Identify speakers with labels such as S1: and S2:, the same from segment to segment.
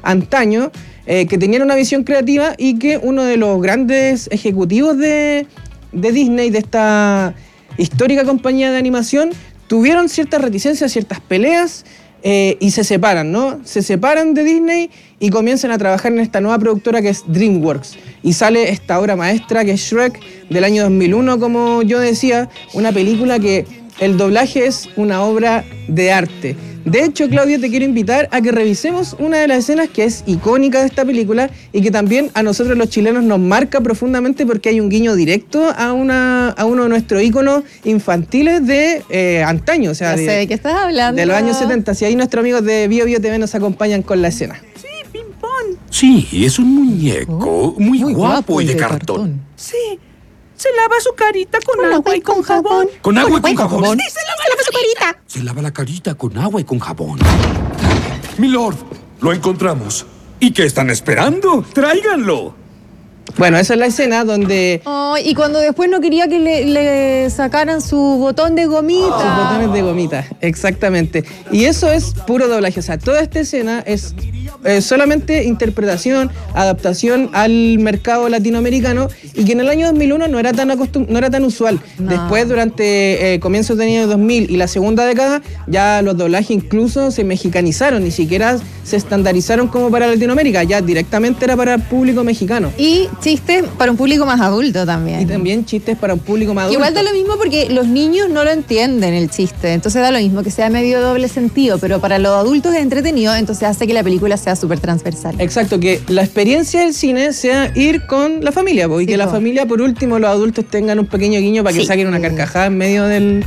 S1: antaño, que tenían una visión creativa y que uno de los grandes ejecutivos de Disney, de esta histórica compañía de animación, tuvieron ciertas reticencias, ciertas peleas y se separan, ¿no? Se separan de Disney y comienzan a trabajar en esta nueva productora que es DreamWorks. Y sale esta obra maestra que es Shrek del año 2001, como yo decía, una película que el doblaje es una obra de arte. De hecho, Claudia, te quiero invitar a que revisemos una de las escenas que es icónica de esta película y que también a nosotros los chilenos nos marca profundamente porque hay un guiño directo a uno de nuestros íconos infantiles de antaño. O sea,
S2: sé de qué estás hablando.
S1: De los años 70. Si ahí nuestros amigos de Bio Bio TV nos acompañan con la escena.
S3: Sí, Pimpón.
S4: Sí, es un muñeco muy guapo y de cartón.
S3: Sí. Se lava su carita con agua y con jabón.
S4: ¿Con agua y con jabón?
S3: Sí, se lava su carita.
S4: Se lava la carita con agua y con jabón.
S5: Milord, lo encontramos. ¿Y qué están esperando? ¡Tráiganlo!
S1: Bueno, esa es la escena donde...
S2: Oh, y cuando después no quería que le sacaran su botón de gomita.
S1: Sus botones de gomita, exactamente. Y eso es puro doblaje. O sea, toda esta escena es solamente interpretación, adaptación al mercado latinoamericano y que en el año 2001 no era tan usual.
S2: No.
S1: Después, durante comienzos del año 2000 y la segunda década, ya los doblajes incluso se mexicanizaron, ni siquiera se estandarizaron como para Latinoamérica, ya directamente era para el público mexicano.
S2: Y chistes para un público más adulto también.
S1: Y también chistes para un público más adulto.
S2: Igual da lo mismo porque los niños no lo entienden el chiste, entonces da lo mismo que sea medio doble sentido, pero para los adultos es entretenido, entonces hace que la película sea súper transversal.
S1: Exacto, que la experiencia del cine sea ir con la familia, y que la familia, por último, los adultos tengan un pequeño guiño para que saquen una carcajada en medio del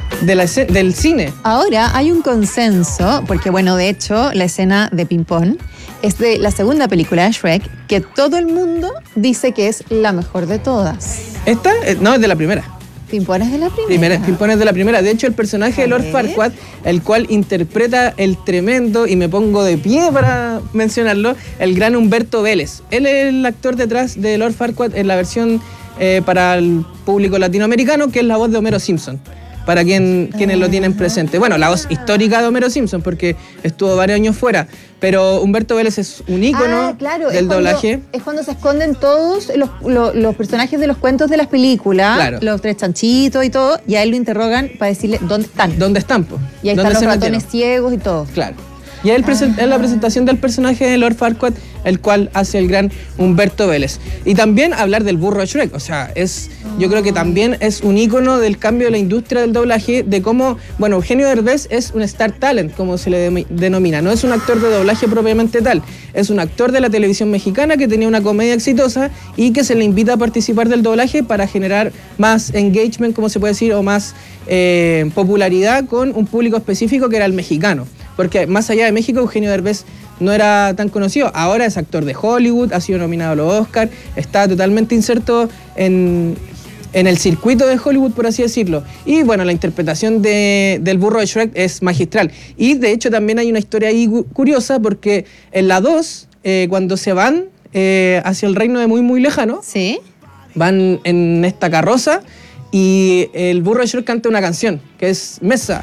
S1: cine.
S2: Ahora hay un consenso, porque bueno, de hecho, la escena de Pimpón es de la segunda película de Shrek, que todo el mundo dice que es la mejor de todas.
S1: ¿Esta? No, es de la primera.
S2: Pimpón es de la primera.
S1: Pimpón es de la primera. De hecho, el personaje de Lord Farquaad, el cual interpreta el tremendo, y me pongo de pie para mencionarlo, el gran Humberto Vélez. Él es el actor detrás de Lord Farquaad en la versión para el público latinoamericano, que es la voz de Homero Simpson. Para quienes lo tienen presente. Bueno, la voz histórica de Homero Simpson, porque estuvo varios años fuera, pero Humberto Vélez es un ícono del doblaje.
S2: Es cuando se esconden todos los personajes de los cuentos de las películas, los tres chanchitos y todo, y a él lo interrogan para decirle dónde están.
S1: ¿Dónde están, po?
S2: Y ahí están los ratones ciegos y todo.
S1: Claro. Y es la presentación del personaje de Lord Farquaad, el cual hace el gran Humberto Vélez. Y también hablar del burro de Shrek. O sea, yo creo que también es un ícono del cambio de la industria del doblaje, de cómo, bueno, Eugenio Derbez es un star talent, como se le denomina. No es un actor de doblaje propiamente tal. Es un actor de la televisión mexicana que tenía una comedia exitosa y que se le invita a participar del doblaje para generar más engagement, como se puede decir, o más popularidad con un público específico que era el mexicano. Porque más allá de México, Eugenio Derbez no era tan conocido. Ahora es actor de Hollywood, ha sido nominado a los Oscars, está totalmente inserto en el circuito de Hollywood, por así decirlo. Y bueno, la interpretación del burro de Shrek es magistral. Y de hecho también hay una historia ahí curiosa, porque en la 2, cuando se van hacia el reino de muy, muy lejano, van en esta carroza y el burro de Shrek canta una canción, que es Mesa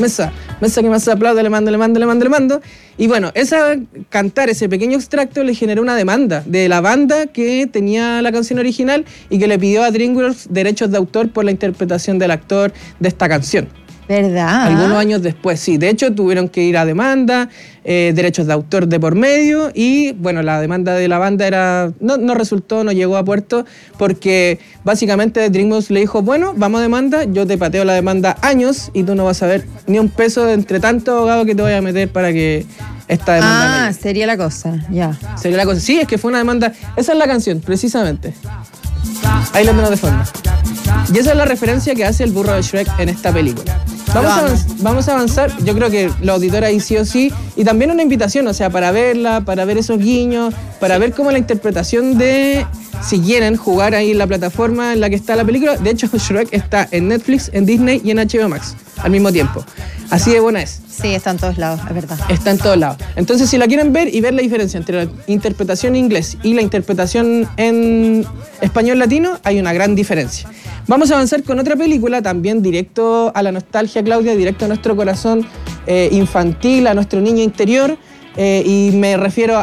S1: que más aplaude, le mando. Y bueno, cantar ese pequeño extracto le generó una demanda de la banda que tenía la canción original y que le pidió a DreamWorks derechos de autor por la interpretación del actor de esta canción.
S2: ¿Verdad?
S1: Algunos años después, sí. De hecho, tuvieron que ir a demanda, derechos de autor de por medio, y bueno, la demanda de la banda no resultó, no llegó a puerto, porque básicamente DreamWorks le dijo, bueno, vamos a demanda, yo te pateo la demanda años y tú no vas a ver ni un peso entre tantos abogados que te voy a meter para que esta demanda...
S2: Sería la cosa, ya.
S1: Sería la cosa. Sí, es que fue una demanda. Esa es la canción, precisamente. Ahí la tenemos de fondo. Y esa es la referencia que hace el burro de Shrek en esta película. Vamos a avanzar, yo creo que los auditores ahí sí o sí, y también una invitación, o sea, para verla, para ver esos guiños, para ver cómo la interpretación de, si quieren jugar ahí en la plataforma en la que está la película. De hecho, Shrek está en Netflix, en Disney y en HBO Max al mismo tiempo. Así de buena es.
S2: Sí, está en todos lados, es verdad.
S1: Está en todos lados. Entonces, si la quieren ver y ver la diferencia entre la interpretación en inglés y la interpretación en español latino, hay una gran diferencia. Vamos a avanzar con otra película, también directo a la nostalgia, Claudia, directo a nuestro corazón infantil, a nuestro niño interior, y me refiero